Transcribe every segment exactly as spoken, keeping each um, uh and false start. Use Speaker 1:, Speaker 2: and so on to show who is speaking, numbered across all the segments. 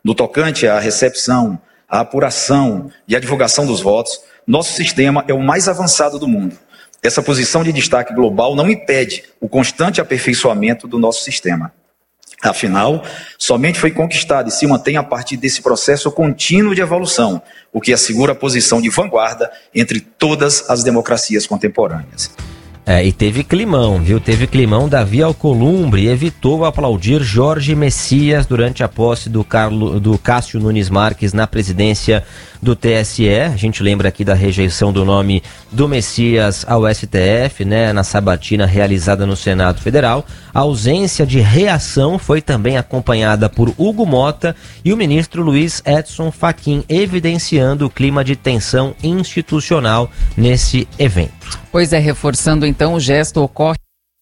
Speaker 1: No tocante à recepção, à apuração e à divulgação dos votos, nosso sistema é o mais avançado do mundo. Essa posição de destaque global não impede o constante aperfeiçoamento do nosso sistema. Afinal, somente foi conquistado e se mantém a partir desse processo contínuo de evolução, o que assegura a posição de vanguarda entre todas as democracias contemporâneas.
Speaker 2: É, e teve climão, viu? Teve climão. Davi Alcolumbre evitou aplaudir Jorge Messias durante a posse do, Carlo, do Cássio Nunes Marques na presidência do T S E. A gente lembra aqui da rejeição do nome do Messias ao S T F, né, na sabatina realizada no Senado Federal. A ausência de reação foi também acompanhada por Hugo Mota e o ministro Luiz Edson Fachin, evidenciando o clima de tensão institucional nesse evento.
Speaker 3: Pois é, reforçando então, o gesto ocorre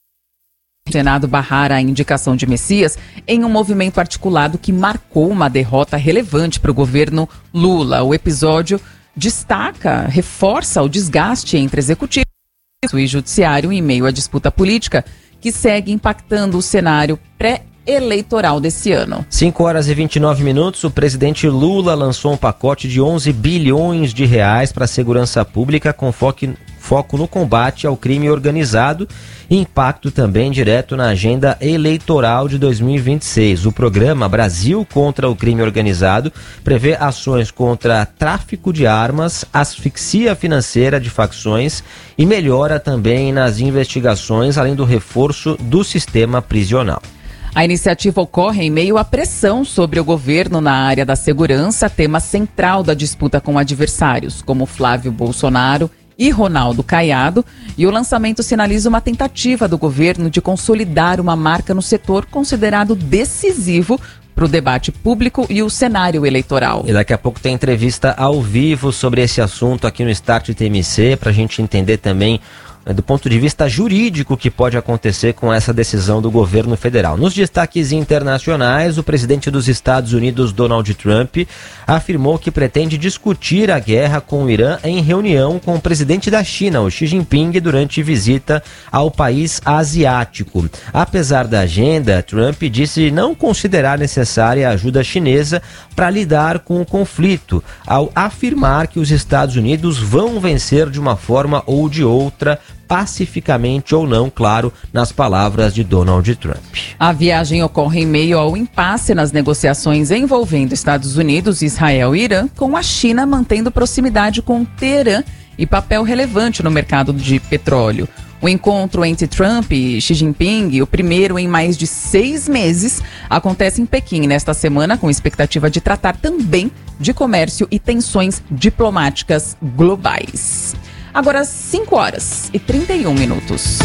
Speaker 3: o Senado barrar a indicação de Messias em um movimento articulado que marcou uma derrota relevante para o governo Lula. O episódio destaca, reforça o desgaste entre executivo e judiciário em meio à disputa política que segue impactando o cenário pré-eleitoral desse ano.
Speaker 2: cinco horas e vinte e nove minutos, o presidente Lula lançou um pacote de onze bilhões de reais para a segurança pública com foco, foco no combate ao crime organizado e impacto também direto na agenda eleitoral de dois mil e vinte e seis. O programa Brasil contra o Crime Organizado prevê ações contra tráfico de armas, asfixia financeira de facções e melhora também nas investigações, além do reforço do sistema prisional.
Speaker 3: A iniciativa ocorre em meio à pressão sobre o governo na área da segurança, tema central da disputa com adversários, como Flávio Bolsonaro e Ronaldo Caiado, e o lançamento sinaliza uma tentativa do governo de consolidar uma marca no setor considerado decisivo para o debate público e o cenário eleitoral.
Speaker 2: E daqui a pouco tem entrevista ao vivo sobre esse assunto aqui no Start T M C, para a gente entender também do ponto de vista jurídico que pode acontecer com essa decisão do governo federal. Nos destaques internacionais, o presidente dos Estados Unidos, Donald Trump, afirmou que pretende discutir a guerra com o Irã em reunião com o presidente da China, o Xi Jinping, durante visita ao país asiático. Apesar da agenda, Trump disse não considerar necessária a ajuda chinesa para lidar com o conflito, ao afirmar que os Estados Unidos vão vencer de uma forma ou de outra, pacificamente ou não, claro, nas palavras de Donald Trump.
Speaker 3: A viagem ocorre em meio ao impasse nas negociações envolvendo Estados Unidos, Israel e Irã, com a China mantendo proximidade com Teherã e papel relevante no mercado de petróleo. O encontro entre Trump e Xi Jinping, o primeiro em mais de seis meses, acontece em Pequim nesta semana, com expectativa de tratar também de comércio e tensões diplomáticas globais. Agora, cinco horas e trinta e um minutos.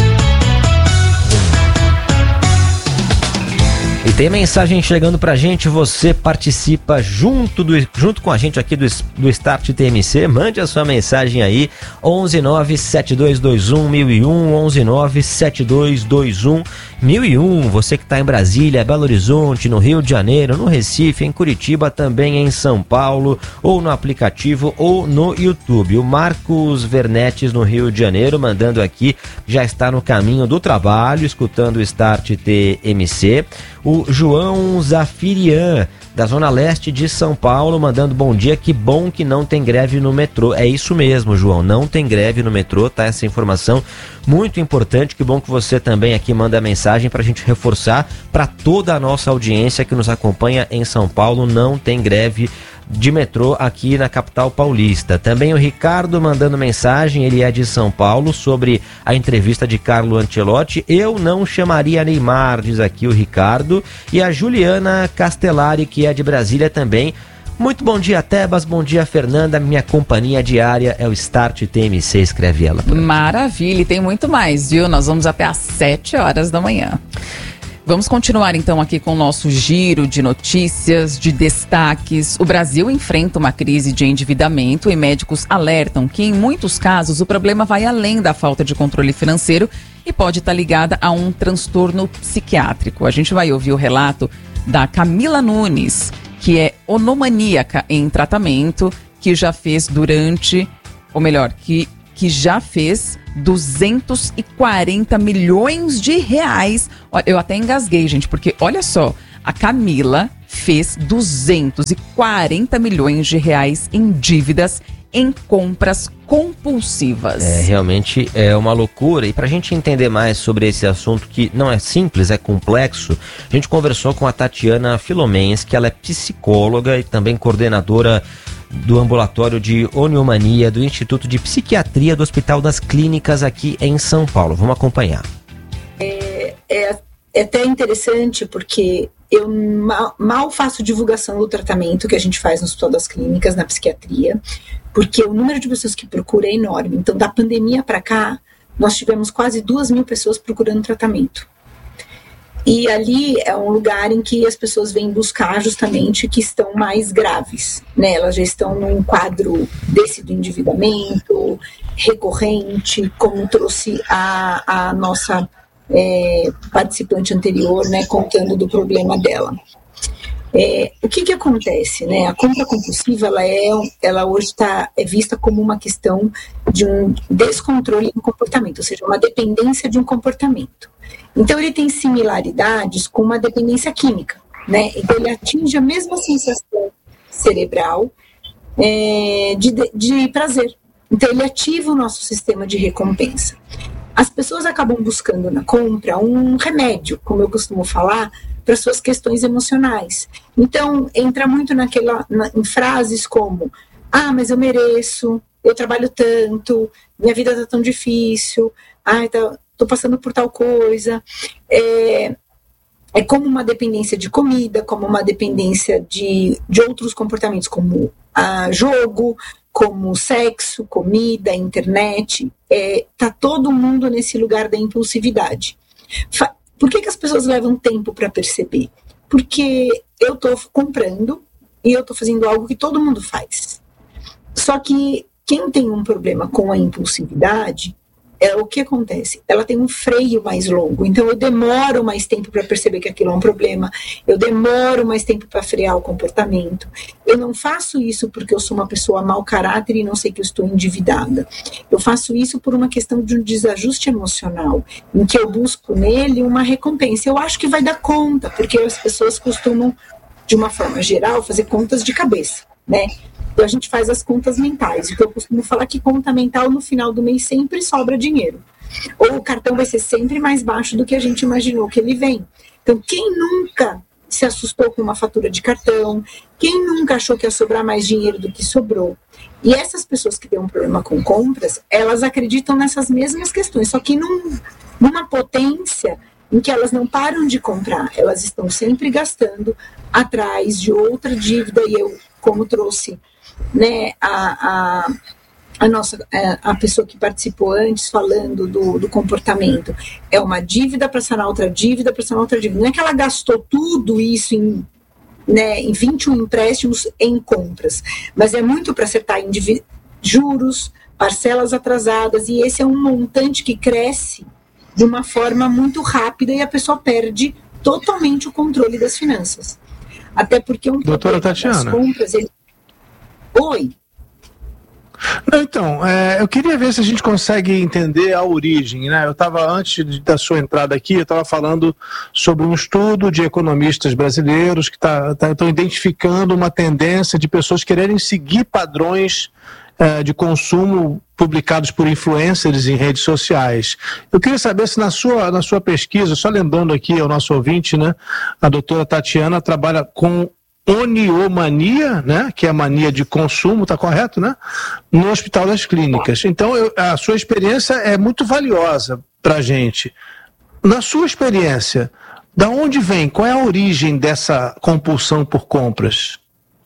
Speaker 2: E tem mensagem chegando pra gente, você participa junto, do, junto com a gente aqui do, do Start T M C, mande a sua mensagem aí, onze nove sete dois dois um mil e um, onze nove sete dois dois um mil e um, você que está em Brasília, Belo Horizonte, no Rio de Janeiro, no Recife, em Curitiba, também em São Paulo, ou no aplicativo ou no YouTube. O Marcos Vernetes, no Rio de Janeiro, mandando aqui, já está no caminho do trabalho, escutando o Start T M C. O João Zafirian, da Zona Leste de São Paulo, mandando bom dia, que bom que não tem greve no metrô. É isso mesmo, João, não tem greve no metrô, tá? Essa informação muito importante, que bom que você também aqui manda a mensagem para a gente reforçar para toda a nossa audiência que nos acompanha em São Paulo, não tem greve de metrô aqui na capital paulista. Também o Ricardo mandando mensagem, ele é de São Paulo, sobre a entrevista de Carlo Ancelotti. Eu não chamaria Neymar, diz aqui o Ricardo. E a Juliana Castellari, que é de Brasília também. Muito bom dia, Tebas, bom dia, Fernanda, minha companhia diária é o Start T M C, escreve ela.
Speaker 3: Maravilha, e tem muito mais, viu? Nós vamos até às sete horas da manhã. Vamos continuar então aqui com o nosso giro de notícias, de destaques. O Brasil enfrenta uma crise de endividamento e médicos alertam que em muitos casos o problema vai além da falta de controle financeiro e pode estar ligada a um transtorno psiquiátrico. A gente vai ouvir o relato da Camila Nunes, que é onomaníaca em tratamento, que já fez durante, ou melhor, que, que já fez duzentos e quarenta milhões de reais. Eu até engasguei, gente, porque olha só, a Camila fez duzentos e quarenta milhões de reais em dívidas em compras compulsivas.
Speaker 2: É, realmente é uma loucura. E para a gente entender mais sobre esse assunto, que não é simples, é complexo, a gente conversou com a Tatiana Filomens, que ela é psicóloga e também coordenadora do ambulatório de oniomania do Instituto de Psiquiatria do Hospital das Clínicas aqui em São Paulo. Vamos acompanhar.
Speaker 4: É, é, é até interessante porque eu mal, mal faço divulgação do tratamento que a gente faz no Hospital das Clínicas, na psiquiatria, porque o número de pessoas que procuram é enorme. Então, da pandemia para cá, nós tivemos quase duas mil pessoas procurando tratamento. E ali é um lugar em que as pessoas vêm buscar justamente que estão mais graves, né? Elas já estão num quadro desse do endividamento recorrente, como trouxe a, a nossa é, participante anterior, né, contando do problema dela. É, o que que acontece, né? A compra compulsiva, ela, é, ela hoje está é vista como uma questão de um descontrole no comportamento, ou seja, uma dependência de um comportamento. Então, ele tem similaridades com uma dependência química, né? Então, ele atinge a mesma sensação cerebral é, de, de prazer. Então, ele ativa o nosso sistema de recompensa. As pessoas acabam buscando na compra um remédio, como eu costumo falar, para suas questões emocionais. Então, entra muito naquela, na, em frases como: ah, mas eu mereço, eu trabalho tanto, minha vida está tão difícil, ai, tá, tô passando por tal coisa. É, é como uma dependência de comida, como uma dependência de, de outros comportamentos, como ah, jogo, como sexo, comida, internet. É, tá todo mundo nesse lugar da impulsividade. Fa- Por que que as pessoas levam tempo para perceber? Porque eu estou comprando e eu estou fazendo algo que todo mundo faz. Só que quem tem um problema com a impulsividade, é o que acontece? Ela tem um freio mais longo, então eu demoro mais tempo para perceber que aquilo é um problema, eu demoro mais tempo para frear o comportamento. Eu não faço isso porque eu sou uma pessoa mau caráter e não sei que eu estou endividada. Eu faço isso por uma questão de um desajuste emocional, em que eu busco nele uma recompensa. Eu acho que vai dar conta, porque as pessoas costumam, de uma forma geral, fazer contas de cabeça, né? Então a gente faz as contas mentais. O que eu costumo falar é que conta mental no final do mês sempre sobra dinheiro. Ou o cartão vai ser sempre mais baixo do que a gente imaginou que ele vem. Então quem nunca se assustou com uma fatura de cartão? Quem nunca achou que ia sobrar mais dinheiro do que sobrou? E essas pessoas que têm um problema com compras, elas acreditam nessas mesmas questões, só que num, numa potência em que elas não param de comprar. Elas estão sempre gastando atrás de outra dívida. E eu, como trouxe, né, a, a, a nossa a pessoa que participou antes falando do, do comportamento, é uma dívida para sanar outra dívida, para sanar outra dívida. Não é que ela gastou tudo isso em, né, em vinte e um empréstimos em compras, mas é muito para acertar em divi- juros, parcelas atrasadas, e esse é um montante que cresce de uma forma muito rápida e a pessoa perde totalmente o controle das finanças. Até porque um
Speaker 5: Doutora Tatiana.
Speaker 4: das compras, ele... Oi.
Speaker 5: Não, então, é, eu queria ver se a gente consegue entender a origem, né? Eu estava, antes de, da sua entrada aqui, eu estava falando sobre um estudo de economistas brasileiros que estão tá, tá, identificando uma tendência de pessoas quererem seguir padrões é, de consumo publicados por influencers em redes sociais. Eu queria saber se na sua, na sua pesquisa, só lembrando aqui ao nosso ouvinte, né, a doutora Tatiana trabalha com oniomania, né, que é a mania de consumo, está correto, né, no Hospital das Clínicas. Então, eu, a sua experiência é muito valiosa para a gente. Na sua experiência, da onde vem, qual é a origem dessa compulsão por compras?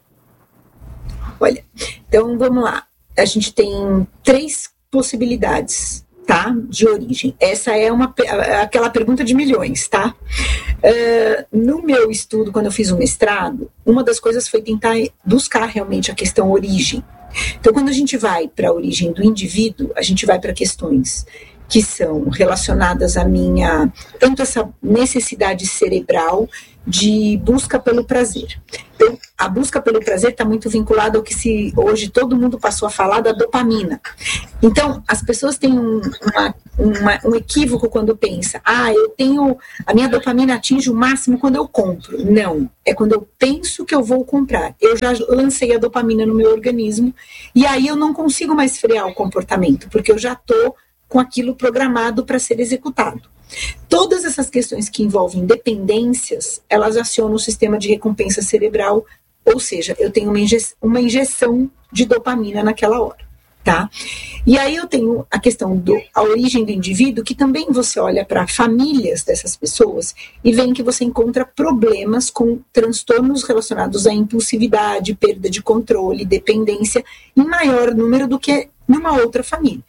Speaker 4: Olha, então vamos lá. A gente tem três possibilidades, tá, de origem. Essa é uma, aquela pergunta de milhões, tá? Uh, no meu estudo, quando eu fiz o mestrado, uma das coisas foi tentar buscar realmente a questão origem. Então, quando a gente vai para a origem do indivíduo, a gente vai para questões que são relacionadas à minha, tanto essa necessidade cerebral de busca pelo prazer. Então, a busca pelo prazer está muito vinculada ao que se, hoje todo mundo passou a falar da dopamina. Então, as pessoas têm um, uma, uma, um equívoco quando pensa, ah, eu tenho, a minha dopamina atinge o máximo quando eu compro. Não, é quando eu penso que eu vou comprar. Eu já lancei a dopamina no meu organismo e aí eu não consigo mais frear o comportamento, porque eu já estou com aquilo programado para ser executado. Todas essas questões que envolvem dependências, elas acionam o sistema de recompensa cerebral, ou seja, eu tenho uma, inje uma injeção de dopamina naquela hora, tá? E aí eu tenho a questão da origem do indivíduo, que também você olha para famílias dessas pessoas e vê que você encontra problemas com transtornos relacionados à impulsividade, perda de controle, dependência, em maior número do que numa outra família.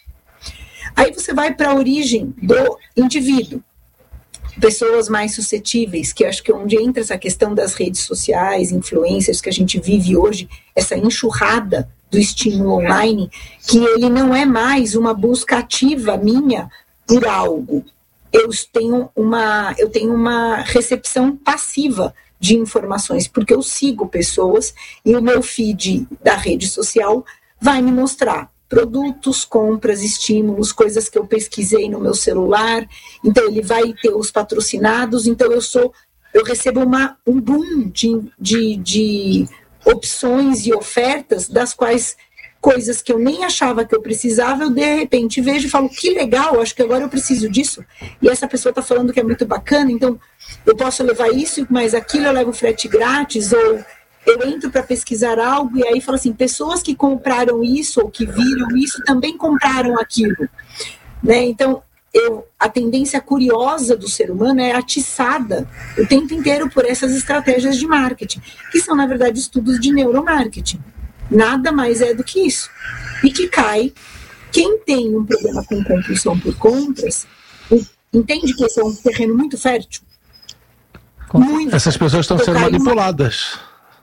Speaker 4: Aí você vai para a origem do indivíduo. Pessoas mais suscetíveis, que acho que é onde entra essa questão das redes sociais, influencers que a gente vive hoje, essa enxurrada do estímulo online, que ele não é mais uma busca ativa minha por algo. Eu tenho uma, eu tenho uma recepção passiva de informações, porque eu sigo pessoas e o meu feed da rede social vai me mostrar produtos, compras, estímulos, coisas que eu pesquisei no meu celular, então ele vai ter os patrocinados, então eu sou, eu recebo uma, um boom de, de, de opções e ofertas, das quais coisas que eu nem achava que eu precisava, eu de repente vejo e falo, que legal, acho que agora eu preciso disso, e essa pessoa está falando que é muito bacana, então eu posso levar isso, mas aquilo eu levo frete grátis, ou eu entro para pesquisar algo e aí falo assim, pessoas que compraram isso ou que viram isso também compraram aquilo, né? Então, eu, a tendência curiosa do ser humano é atiçada o tempo inteiro por essas estratégias de marketing, que são, na verdade, estudos de neuromarketing. Nada mais é do que isso. E que cai, quem tem um problema com compulsão por compras, entende que esse é um terreno muito fértil? Muito
Speaker 5: Essas
Speaker 4: fértil.
Speaker 5: pessoas estão sendo manipuladas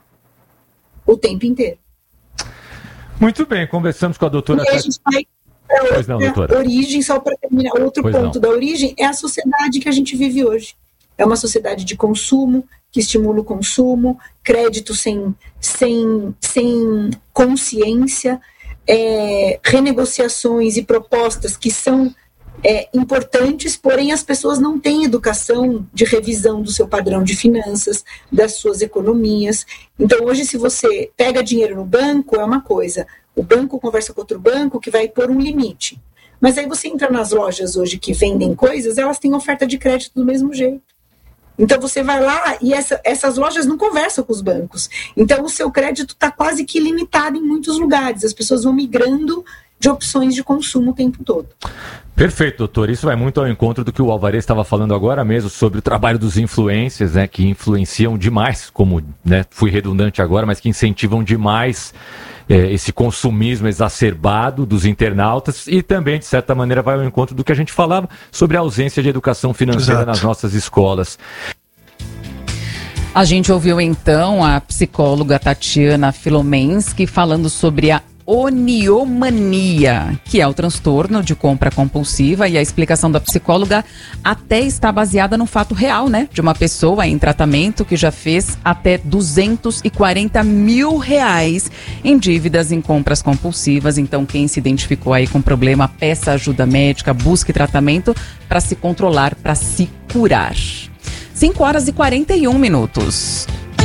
Speaker 4: o tempo inteiro.
Speaker 6: Muito bem, conversamos com a doutora...
Speaker 4: E a gente vai para outra
Speaker 6: não, doutora.
Speaker 4: origem, só para terminar, outro
Speaker 6: Pois
Speaker 4: ponto
Speaker 6: não.
Speaker 4: da origem é a sociedade que a gente vive hoje. É uma sociedade de consumo, que estimula o consumo, crédito sem, sem, sem consciência, é, renegociações e propostas que são É, importantes, porém as pessoas não têm educação de revisão do seu padrão de finanças, das suas economias. Então hoje, se você pega dinheiro no banco, é uma coisa, o banco conversa com outro banco que vai pôr um limite, mas aí você entra nas lojas hoje que vendem coisas, elas têm oferta de crédito do mesmo jeito. Então você vai lá e essa, essas lojas não conversam com os bancos, então o seu crédito está quase que limitado em muitos lugares, as pessoas vão migrando de opções de consumo o tempo todo.
Speaker 6: Perfeito, doutor. Isso vai muito ao encontro do que o Alvarez estava falando agora mesmo sobre o trabalho dos influencers, né, que influenciam demais, como, né, fui redundante agora, mas que incentivam demais é, esse consumismo exacerbado dos internautas e também, de certa maneira, vai ao encontro do que a gente falava sobre a ausência de educação financeira
Speaker 5: Exato.
Speaker 6: nas nossas escolas.
Speaker 3: A gente ouviu então a psicóloga Tatiana Filomensky falando sobre a oniomania, que é o transtorno de compra compulsiva, e a explicação da psicóloga até está baseada no fato real, né? De uma pessoa em tratamento que já fez até duzentos e quarenta mil reais em dívidas em compras compulsivas. Então, quem se identificou aí com problema, peça ajuda médica, busque tratamento para se controlar, para se curar. cinco horas e quarenta e um minutos.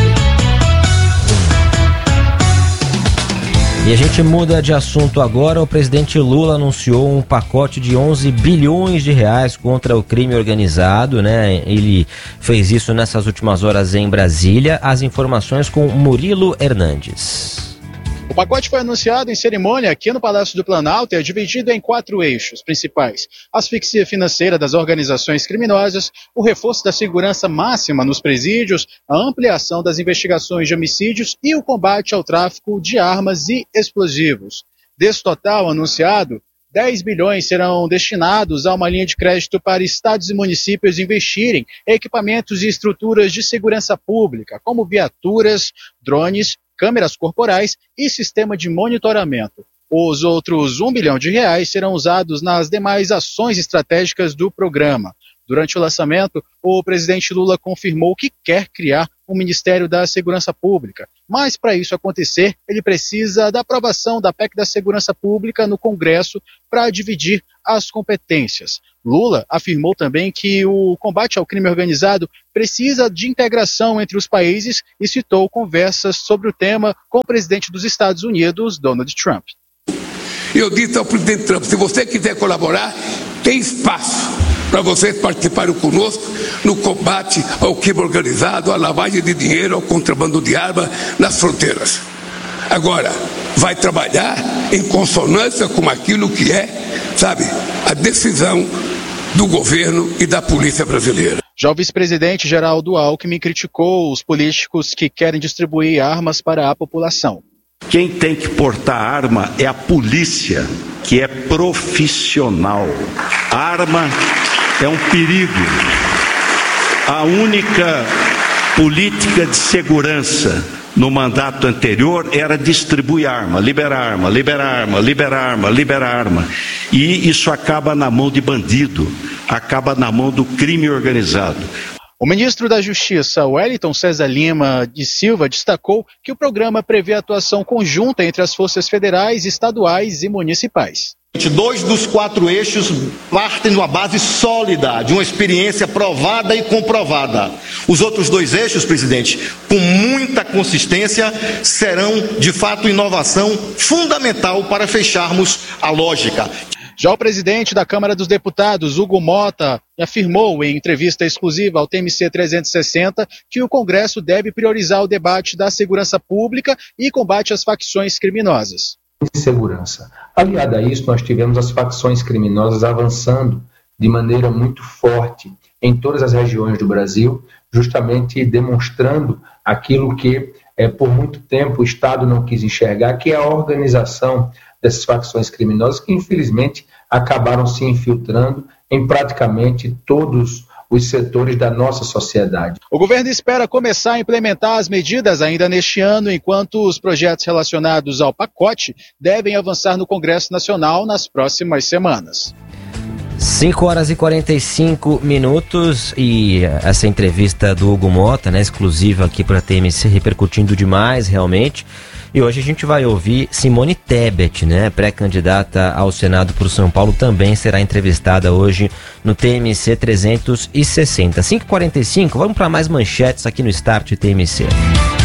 Speaker 2: E a gente muda de assunto agora. O presidente Lula anunciou um pacote de onze bilhões de reais contra o crime organizado, né? Ele fez isso nessas últimas horas em Brasília. As informações com Murilo Hernandes.
Speaker 7: O pacote foi anunciado em cerimônia aqui no Palácio do Planalto e é dividido em quatro eixos principais: a asfixia financeira das organizações criminosas, o reforço da segurança máxima nos presídios, a ampliação das investigações de homicídios e o combate ao tráfico de armas e explosivos. Desse total anunciado, dez bilhões serão destinados a uma linha de crédito para estados e municípios investirem em equipamentos e estruturas de segurança pública, como viaturas, drones, câmeras corporais e sistema de monitoramento. Os outros um bilhão de reais serão usados nas demais ações estratégicas do programa. Durante o lançamento, o presidente Lula confirmou que quer criar o Ministério da Segurança Pública. Mas, para isso acontecer, ele precisa da aprovação da P E C da Segurança Pública no Congresso para dividir as competências. Lula afirmou também que o combate ao crime organizado precisa de integração entre os países e citou conversas sobre o tema com o presidente dos Estados Unidos, Donald Trump.
Speaker 8: Eu disse ao presidente Trump, se você quiser colaborar, tem espaço para vocês participarem conosco no combate ao crime organizado, à lavagem de dinheiro, ao contrabando de arma nas fronteiras. Agora, vai trabalhar em consonância com aquilo que é, sabe, a decisão do governo e da polícia brasileira.
Speaker 7: Já o vice-presidente Geraldo Alckmin criticou os políticos que querem distribuir armas para a população.
Speaker 9: Quem tem que portar arma é a polícia, que é profissional. A arma é um perigo. A única política de segurança no mandato anterior era distribuir arma, liberar arma, liberar arma, liberar arma, liberar arma. E isso acaba na mão de bandido, acaba na mão do crime organizado.
Speaker 7: O ministro da Justiça, Wellington César Lima de Silva, destacou que o programa prevê atuação conjunta entre as forças federais, estaduais e municipais.
Speaker 10: Dois dos quatro eixos partem de uma base sólida, de uma experiência provada e comprovada. Os outros dois eixos, presidente, com muita consistência, serão de fato inovação fundamental para fecharmos a lógica.
Speaker 7: Já o presidente da Câmara dos Deputados, Hugo Mota, afirmou em entrevista exclusiva ao T M C trezentos e sessenta que o Congresso deve priorizar o debate da segurança pública e combate às facções criminosas.
Speaker 11: Segurança. Aliado a isso, nós tivemos as facções criminosas avançando de maneira muito forte em todas as regiões do Brasil, justamente demonstrando aquilo que é, por muito tempo o Estado não quis enxergar, que é a organização dessas facções criminosas que infelizmente acabaram se infiltrando em praticamente todos os setores da nossa sociedade.
Speaker 7: O governo espera começar a implementar as medidas ainda neste ano, enquanto os projetos relacionados ao pacote devem avançar no Congresso Nacional nas próximas semanas.
Speaker 2: cinco horas e quarenta e cinco minutos e essa entrevista do Hugo Mota, né, exclusiva aqui para a T M C, repercutindo demais realmente. E hoje a gente vai ouvir Simone Tebet, né, pré-candidata ao Senado por São Paulo, também será entrevistada hoje no T M C trezentos e sessenta. cinco e quarenta e cinco, vamos para mais manchetes aqui no Start T M C.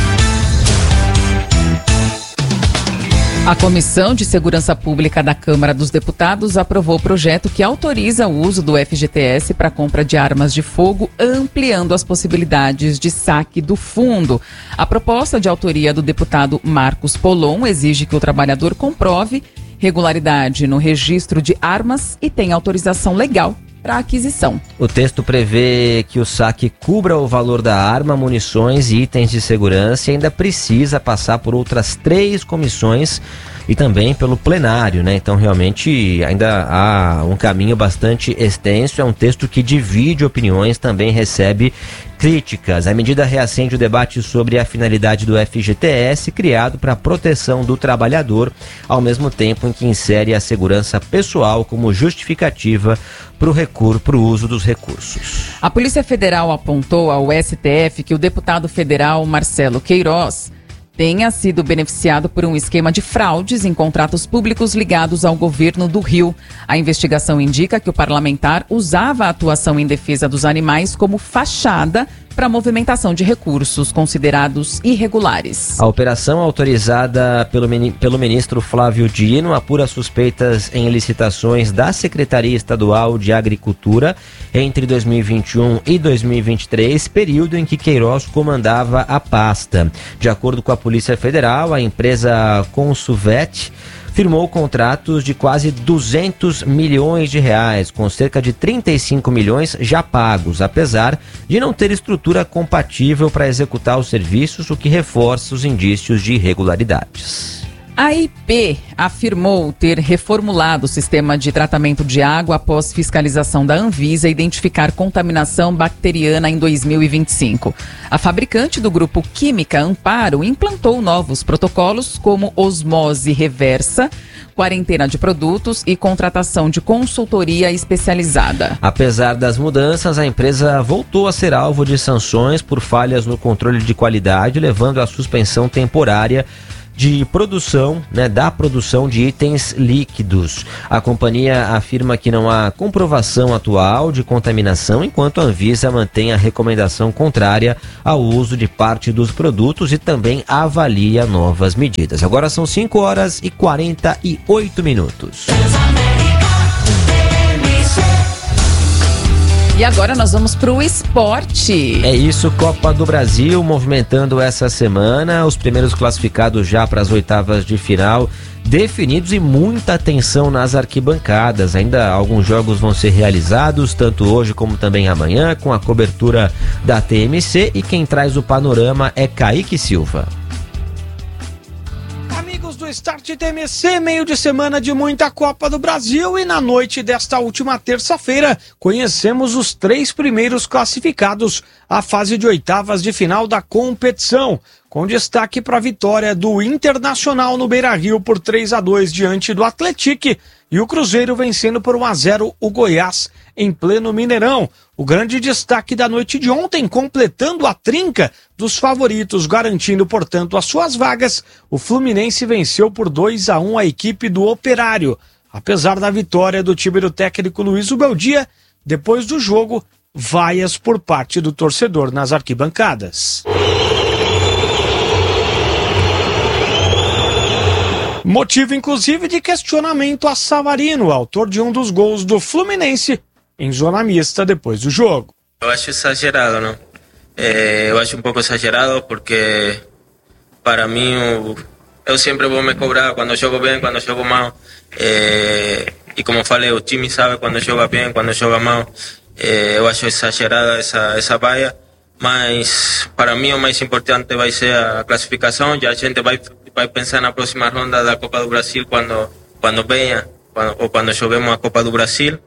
Speaker 3: A Comissão de Segurança Pública da Câmara dos Deputados aprovou o projeto que autoriza o uso do F G T S para compra de armas de fogo, ampliando as possibilidades de saque do fundo. A proposta de autoria do deputado Marcos Polon exige que o trabalhador comprove regularidade no registro de armas e tenha autorização legal para aquisição.
Speaker 2: O texto prevê que o saque cubra o valor da arma, munições e itens de segurança e ainda precisa passar por outras três comissões e também pelo plenário, né? Então realmente ainda há um caminho bastante extenso, é um texto que divide opiniões, também recebe críticas. A medida reacende o debate sobre a finalidade do F G T S, criado para a proteção do trabalhador, ao mesmo tempo em que insere a segurança pessoal como justificativa para o recurso, para o uso dos recursos.
Speaker 3: A Polícia Federal apontou ao S T F que o deputado federal Marcelo Queiroz tenha sido beneficiado por um esquema de fraudes em contratos públicos ligados ao governo do Rio. A investigação indica que o parlamentar usava a atuação em defesa dos animais como fachada para movimentação de recursos considerados irregulares.
Speaker 2: A operação, autorizada pelo, pelo ministro Flávio Dino, apura suspeitas em licitações da Secretaria Estadual de Agricultura entre dois mil e vinte e um e dois mil e vinte e três, período em que Queiroz comandava a pasta. De acordo com a Polícia Federal, a empresa Consuvet firmou contratos de quase duzentos milhões de reais, com cerca de trinta e cinco milhões já pagos, apesar de não ter estrutura compatível para executar os serviços, o que reforça os indícios de irregularidades.
Speaker 3: A I P afirmou ter reformulado o sistema de tratamento de água após fiscalização da Anvisa identificar contaminação bacteriana em dois mil e vinte e cinco. A fabricante do grupo Química Amparo implantou novos protocolos como osmose reversa, quarentena de produtos e contratação de consultoria especializada.
Speaker 2: Apesar das mudanças, a empresa voltou a ser alvo de sanções por falhas no controle de qualidade, levando à suspensão temporária de produção, né, da produção de itens líquidos. A companhia afirma que não há comprovação atual de contaminação, enquanto a Anvisa mantém a recomendação contrária ao uso de parte dos produtos e também avalia novas medidas. Agora são cinco horas e quarenta e oito minutos.
Speaker 3: E agora nós vamos para o esporte.
Speaker 2: É isso, Copa do Brasil movimentando essa semana, os primeiros classificados já para as oitavas de final definidos e muita atenção nas arquibancadas. Ainda alguns jogos vão ser realizados, tanto hoje como também amanhã, com a cobertura da T M C, e quem traz o panorama é Kaique Silva.
Speaker 12: Amigos do Start T M C, meio de semana de muita Copa do Brasil, e na noite desta última terça-feira conhecemos os três primeiros classificados à fase de oitavas de final da competição, com destaque para a vitória do Internacional no Beira-Rio por três a dois diante do Atlético, e o Cruzeiro vencendo por um a zero o Goiás em pleno Mineirão. O grande destaque da noite de ontem, completando a trinca dos favoritos, garantindo, portanto, as suas vagas, o Fluminense venceu por dois a um a equipe do Operário. Apesar da vitória do time do técnico Luiz Ubeldia, depois do jogo, vaias por parte do torcedor nas arquibancadas. Motivo, inclusive, de questionamento a Savarino, autor de um dos gols do Fluminense, em zona mista depois do jogo.
Speaker 13: Eu acho exagerado, não? É, eu acho um pouco exagerado porque, para mim, eu, eu sempre vou me cobrar quando jogo bem, quando jogo mal. É, e como falei, o time sabe quando joga bem, quando joga mal. É, eu acho exagerada essa, essa vaia, mas para mim o mais importante vai ser a classificação. Já a gente vai, vai pensar na próxima ronda da Copa do Brasil quando, quando venha, quando, ou quando joguemos a Copa do Brasil.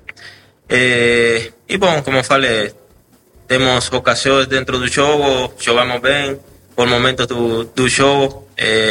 Speaker 13: É, e bom, como falei, temos ocasiões dentro do jogo, jogamos bem por momentos do, do jogo,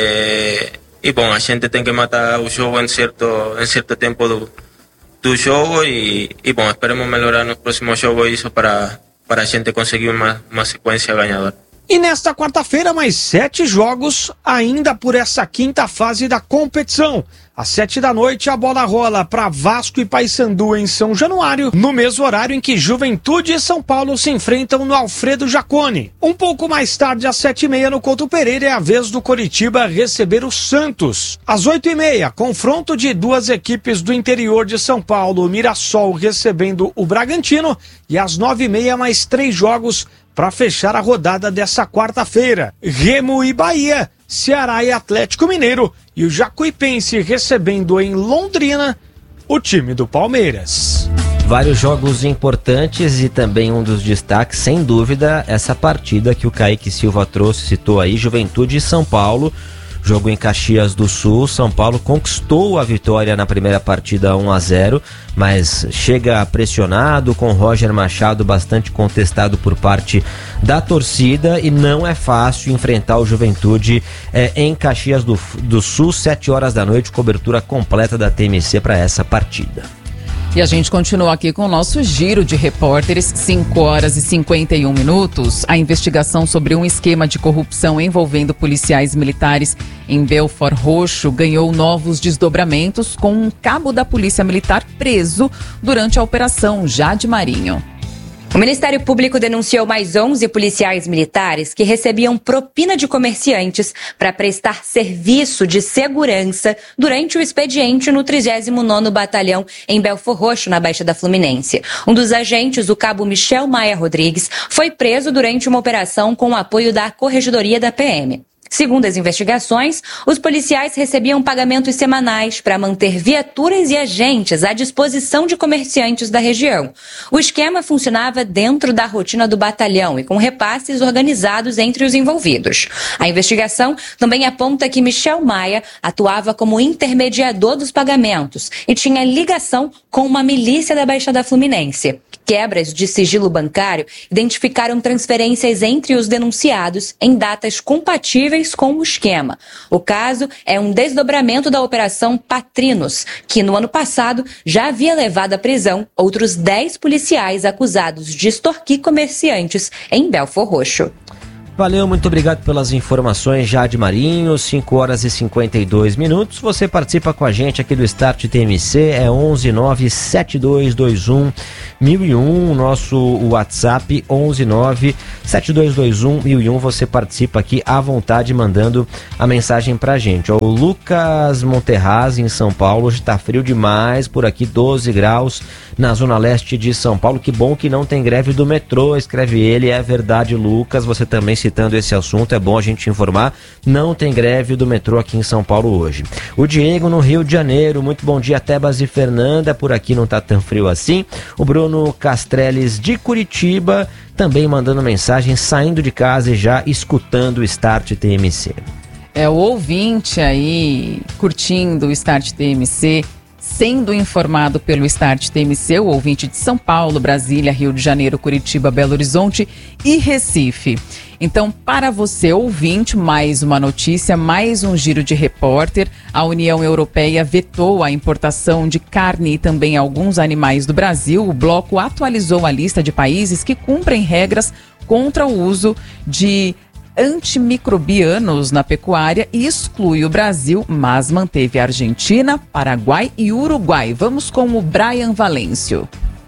Speaker 13: é, e bom, a gente tem que matar o jogo em certo, em certo tempo do, do jogo, e, e bom, esperemos melhorar nos próximos jogos isso para, para a gente conseguir uma, uma sequência ganhadora.
Speaker 12: E nesta quarta-feira, mais sete jogos ainda por essa quinta fase da competição. Às sete da noite, a bola rola para Vasco e Paysandu em São Januário, no mesmo horário em que Juventude e São Paulo se enfrentam no Alfredo Jaconi. Um pouco mais tarde, às sete e meia, no Couto Pereira, é a vez do Coritiba receber o Santos. Às oito e meia, confronto de duas equipes do interior de São Paulo, Mirassol recebendo o Bragantino, e às nove e meia, mais três jogos para fechar a rodada dessa quarta-feira. Remo e Bahia, Ceará e Atlético Mineiro, e o Jacuipense recebendo em Londrina o time do Palmeiras.
Speaker 2: Vários jogos importantes e também um dos destaques, sem dúvida, essa partida que o Kaique Silva trouxe, citou aí, Juventude e São Paulo. Jogo em Caxias do Sul, São Paulo conquistou a vitória na primeira partida um a zero, mas chega pressionado, com Roger Machado bastante contestado por parte da torcida, e não é fácil enfrentar o Juventude é, em Caxias do, do Sul, sete horas da noite, cobertura completa da T M C para essa partida.
Speaker 3: E a gente continua aqui com o nosso giro de repórteres, cinco horas e cinquenta e um minutos. A investigação sobre um esquema de corrupção envolvendo policiais militares em Belford Roxo ganhou novos desdobramentos, com um cabo da Polícia Militar preso durante a Operação Jade Marinho.
Speaker 14: O Ministério Público denunciou mais onze policiais militares que recebiam propina de comerciantes para prestar serviço de segurança durante o expediente no trigésimo nono Batalhão em Belford Roxo, na Baixada Fluminense. Um dos agentes, o cabo Michel Maia Rodrigues, foi preso durante uma operação com o apoio da Corregedoria da P M. Segundo as investigações, os policiais recebiam pagamentos semanais para manter viaturas e agentes à disposição de comerciantes da região. O esquema funcionava dentro da rotina do batalhão e com repasses organizados entre os envolvidos. A investigação também aponta que Michel Maia atuava como intermediador dos pagamentos e tinha ligação com uma milícia da Baixada Fluminense. Quebras de sigilo bancário identificaram transferências entre os denunciados em datas compatíveis compatíveis com o esquema. O caso é um desdobramento da Operação Patrinos, que no ano passado já havia levado à prisão outros dez policiais acusados de extorquir comerciantes em Belford Roxo.
Speaker 2: Valeu, muito obrigado pelas informações, Jade Marinho, cinco horas e cinquenta e dois minutos. Você participa com a gente aqui do Start T M C, é onze nove sete dois dois um mil e um, nosso WhatsApp onze nove sete dois dois um mil e um. Você participa aqui à vontade mandando a mensagem pra gente. O Lucas Monterraz, em São Paulo, hoje tá frio demais por aqui, doze graus na zona leste de São Paulo. Que bom que não tem greve do metrô, escreve ele. É verdade, Lucas, você também citando esse assunto, é bom a gente informar, não tem greve do metrô aqui em São Paulo hoje. O Diego no Rio de Janeiro, muito bom dia, Tebas e Fernanda, por aqui não tá tão frio assim. O Bruno Castreles de Curitiba também mandando mensagem, saindo de casa e já escutando o Start T M C.
Speaker 3: É o ouvinte aí curtindo o Start T M C, sendo informado pelo Start T M C, o ouvinte de São Paulo, Brasília, Rio de Janeiro, Curitiba, Belo Horizonte e Recife. Então, para você, ouvinte, mais uma notícia, mais um giro de repórter. A União Europeia vetou a importação de carne e também alguns animais do Brasil. O bloco atualizou a lista de países que cumprem regras contra o uso de antimicrobianos na pecuária e exclui o Brasil, mas manteve a Argentina, Paraguai e Uruguai. Vamos com o Brian Valêncio.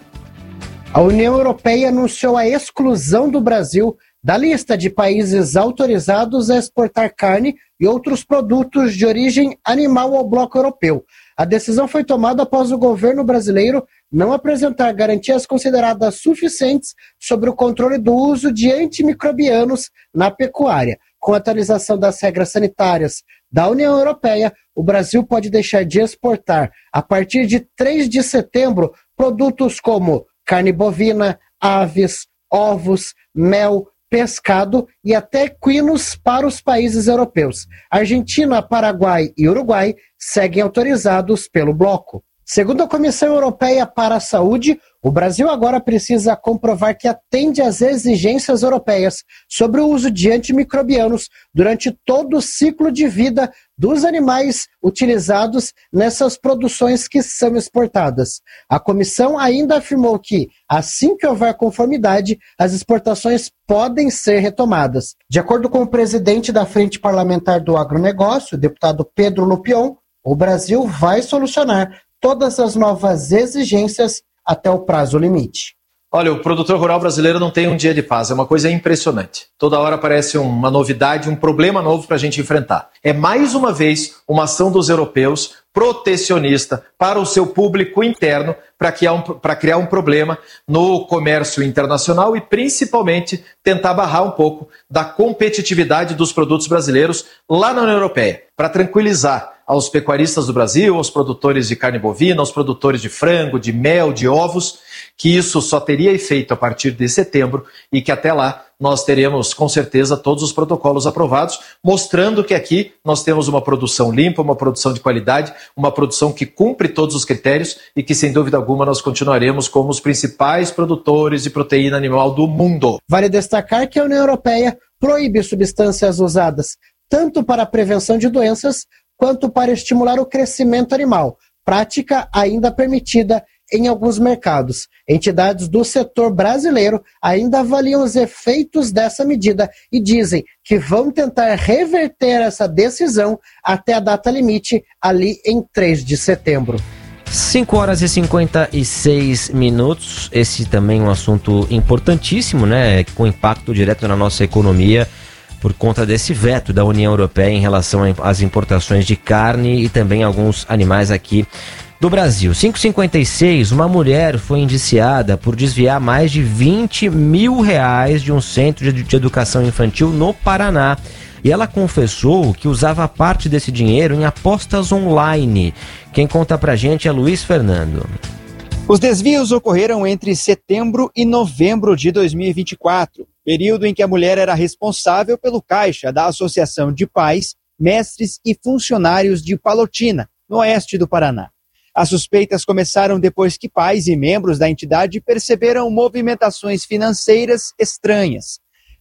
Speaker 15: A União Europeia anunciou a exclusão do Brasil da lista de países autorizados a exportar carne e outros produtos de origem animal ao bloco europeu. A decisão foi tomada após o governo brasileiro não apresentar garantias consideradas suficientes sobre o controle do uso de antimicrobianos na pecuária. Com a atualização das regras sanitárias da União Europeia, o Brasil pode deixar de exportar, a partir de três de setembro, produtos como carne bovina, aves, ovos, mel, pescado e até equinos para os países europeus. Argentina, Paraguai e Uruguai seguem autorizados pelo bloco. Segundo a Comissão Europeia para a Saúde, o Brasil agora precisa comprovar que atende às exigências europeias sobre o uso de antimicrobianos durante todo o ciclo de vida dos animais utilizados nessas produções que são exportadas. A comissão ainda afirmou que, assim que houver conformidade, as exportações podem ser retomadas. De acordo com o presidente da Frente Parlamentar do Agronegócio, o deputado Pedro Lupion, o Brasil vai solucionar todas as novas exigências até o prazo limite.
Speaker 16: Olha, o produtor rural brasileiro não tem um dia de paz, é uma coisa impressionante. Toda hora aparece uma novidade, um problema novo para a gente enfrentar. É mais uma vez uma ação dos europeus protecionista para o seu público interno para criar, um, para criar um problema no comércio internacional e principalmente tentar barrar um pouco da competitividade dos produtos brasileiros lá na União Europeia, para tranquilizar aos pecuaristas do Brasil, aos produtores de carne bovina, aos produtores de frango, de mel, de ovos, que isso só teria efeito a partir de setembro e que até lá nós teremos com certeza todos os protocolos aprovados, mostrando que aqui nós temos uma produção limpa, uma produção de qualidade, uma produção que cumpre todos os critérios e que sem dúvida alguma nós continuaremos como os principais produtores de proteína animal do mundo.
Speaker 15: Vale destacar que a União Europeia proíbe substâncias usadas tanto para a prevenção de doenças quanto para estimular o crescimento animal, prática ainda permitida em alguns mercados. Entidades do setor brasileiro ainda avaliam os efeitos dessa medida e dizem que vão tentar reverter essa decisão até a data limite, ali em três de setembro.
Speaker 2: cinco horas e cinquenta e seis minutos. Esse também é um assunto importantíssimo, né? Com impacto direto na nossa economia, por conta desse veto da União Europeia em relação às importações de carne e também alguns animais aqui do Brasil. cinco e cinquenta e seis, uma mulher foi indiciada por desviar mais de vinte mil reais de um centro de educação infantil no Paraná. E ela confessou que usava parte desse dinheiro em apostas online. Quem conta pra gente é Luiz Fernando.
Speaker 17: Os desvios ocorreram entre setembro e novembro de dois mil e vinte e quatro, período em que a mulher era responsável pelo caixa da Associação de Pais, Mestres e Funcionários de Palotina, no oeste do Paraná. As suspeitas começaram depois que pais e membros da entidade perceberam movimentações financeiras estranhas.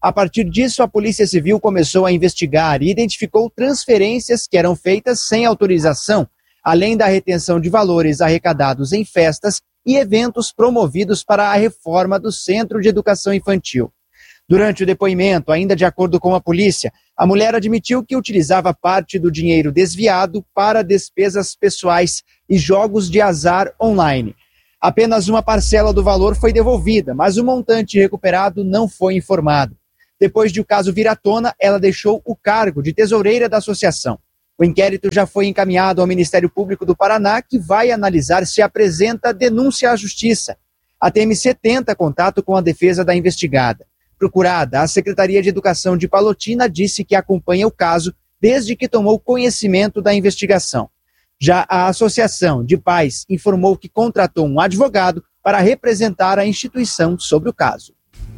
Speaker 17: A partir disso, a Polícia Civil começou a investigar e identificou transferências que eram feitas sem autorização, além da retenção de valores arrecadados em festas e eventos promovidos para a reforma do Centro de Educação Infantil. Durante o depoimento, ainda de acordo com a polícia, a mulher admitiu que utilizava parte do dinheiro desviado para despesas pessoais e jogos de azar online. Apenas uma parcela do valor foi devolvida, mas o montante recuperado não foi informado. Depois de o caso vir à tona, ela deixou o cargo de tesoureira da associação. O inquérito já foi encaminhado ao Ministério Público do Paraná, que vai analisar se apresenta denúncia à Justiça. A T M C tenta contato com a defesa da investigada. Procurada, a Secretaria de Educação de Palotina disse que acompanha o caso desde que tomou conhecimento da investigação. Já a Associação de Pais informou que contratou um advogado para representar a instituição sobre o caso.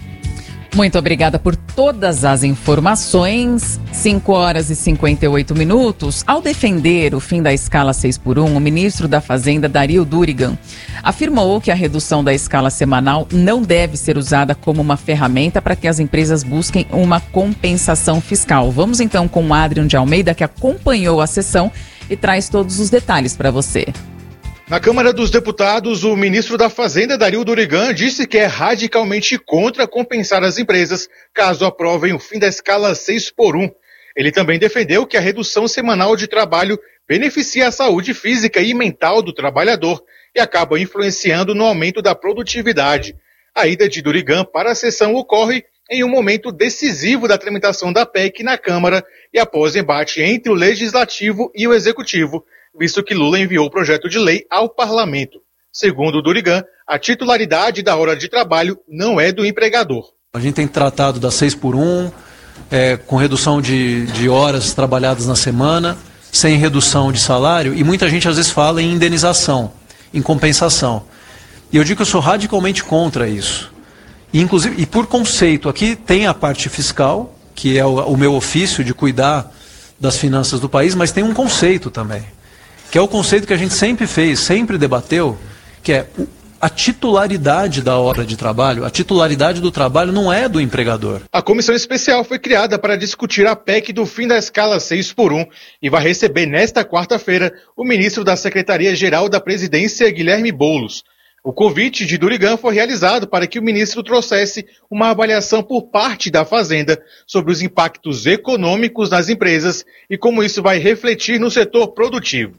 Speaker 3: Muito obrigada por todas as informações. cinco horas e cinquenta e oito minutos. Ao defender o fim da escala seis por um, o ministro da Fazenda, Dario Durigan, afirmou que a redução da escala semanal não deve ser usada como uma ferramenta para que as empresas busquem uma compensação fiscal. Vamos então com o Adrian de Almeida, que acompanhou a sessão e traz todos os detalhes para você.
Speaker 18: Na Câmara dos Deputados, o ministro da Fazenda, Dario Durigan, disse que é radicalmente contra compensar as empresas caso aprovem o fim da escala seis por um. Ele também defendeu que a redução semanal de trabalho beneficia a saúde física e mental do trabalhador e acaba influenciando no aumento da produtividade. A ida de Durigan para a sessão ocorre em um momento decisivo da tramitação da P E C na Câmara e após embate entre o Legislativo e o Executivo, visto que Lula enviou o projeto de lei ao Parlamento. Segundo Durigan, a titularidade da hora de trabalho não é do empregador.
Speaker 19: A gente tem tratado da seis por um, é, com redução de, de horas trabalhadas na semana, sem redução de salário, e muita gente às vezes fala em indenização, em compensação. E eu digo que eu sou radicalmente contra isso. E, inclusive, e por conceito, aqui tem a parte fiscal, que é o, o meu ofício de cuidar das finanças do país, mas tem um conceito também, que é o conceito que a gente sempre fez, sempre debateu, que é a titularidade da hora de trabalho, a titularidade do trabalho não é do empregador.
Speaker 18: A comissão especial foi criada para discutir a P E C do fim da escala seis por um e vai receber nesta quarta-feira o ministro da Secretaria-Geral da Presidência, Guilherme Boulos. O convite de Durigan foi realizado para que o ministro trouxesse uma avaliação por parte da Fazenda sobre os impactos econômicos nas empresas e como isso vai refletir no setor produtivo.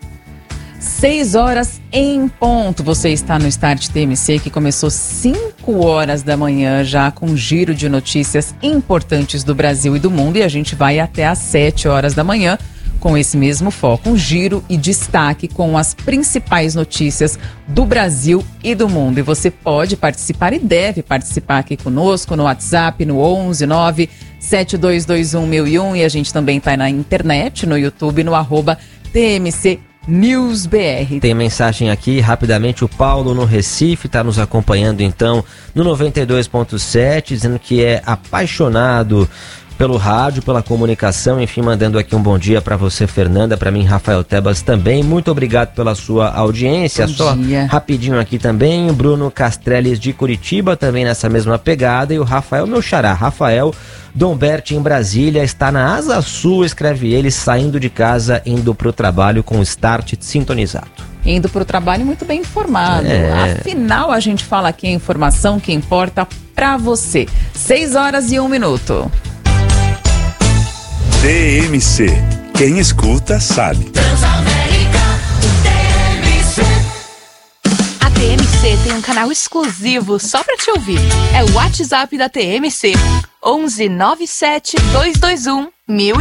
Speaker 3: Seis horas em ponto. Você está no Start T M C, que começou cinco horas da manhã, já com giro de notícias importantes do Brasil e do mundo. E a gente vai até às sete horas da manhã com esse mesmo foco, um giro e destaque com as principais notícias do Brasil e do mundo. E você pode participar e deve participar aqui conosco no WhatsApp, no onze nove sete dois dois um mil e um. E a gente também está na internet, no YouTube, no arroba T M C News B R.
Speaker 2: Tem mensagem aqui, rapidamente, o Paulo no Recife está nos acompanhando então no noventa e dois ponto sete, dizendo que é apaixonado pelo rádio, pela comunicação, enfim, mandando aqui um bom dia para você, Fernanda, para mim, Rafael Tebas também. Muito obrigado pela sua audiência.
Speaker 3: Bom
Speaker 2: Só
Speaker 3: dia.
Speaker 2: Rapidinho aqui também, o Bruno Castrelles de Curitiba, também nessa mesma pegada, e o Rafael, meu xará, Rafael Domberti em Brasília, está na Asa Sul, escreve ele, saindo de casa, indo para o trabalho com o Start sintonizado.
Speaker 3: Indo para o trabalho muito bem informado.
Speaker 2: É.
Speaker 3: Afinal, a gente fala aqui a informação que importa para você. Seis horas e um minuto.
Speaker 20: T M C. Quem escuta sabe.
Speaker 21: A T M C tem um canal exclusivo só pra te ouvir. É o WhatsApp da T M C. onze nove sete dois dois um mil